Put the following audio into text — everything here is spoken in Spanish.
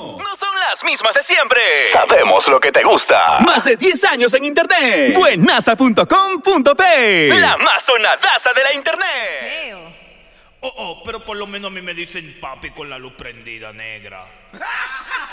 No son las mismas de siempre. Sabemos lo que te gusta. Más de 10 años en internet. Buenaza.com.p. La más sonadaza de la internet. Pero por lo menos a mí me dicen papi con la luz prendida, negra.